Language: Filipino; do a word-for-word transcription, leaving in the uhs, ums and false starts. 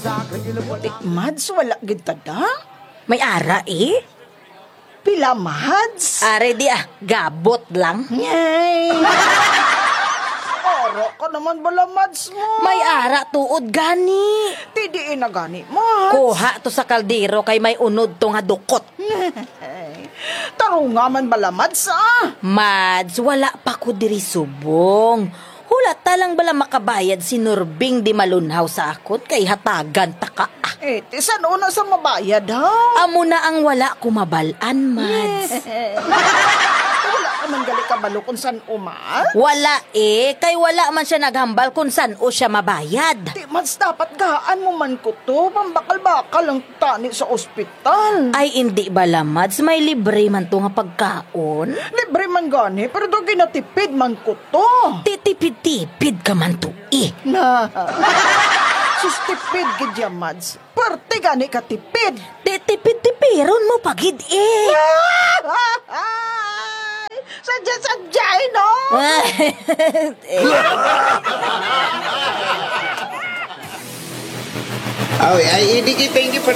Mads, wala gid tada? May ara eh. Pila, Mads? Are di ah, gabot lang. Yay! Oro ka naman bala, Mads mo. May ara tuod gani. Tidiin na gani, Mads. Kuha to sa kaldero kay may unod to nga dukot. Tarong nga man bala, Mads, ah. Mads, wala pa ko diri subong. Hula talang bala makabayad si Nurbing di malunhaw sa akot kay hatagan ta ka. Ah. Eh, tisan una sa mabayad, ha? Amo na ang wala kumabalan, Mads. Wala ka man gali kabalo kung saan umal. Wala eh, kay wala man siya naghambal kung saan o siya mabayad. Di, Mads, dapat gaan mo man ko to. Pambakal-bakal ang tani sa ospital. Ay, hindi bala, Mads, may libre man to nga pagkaon. Libre man gani, pero do ginatipid man ko to. Titipid-tipid ka man to eh. Na, sustipid gid ya, Mads. Parte gani ka tipid. Titipid-tipiron mo pagid eh. Sadya-sadyay, no? Oh, ay, hindi, thank you for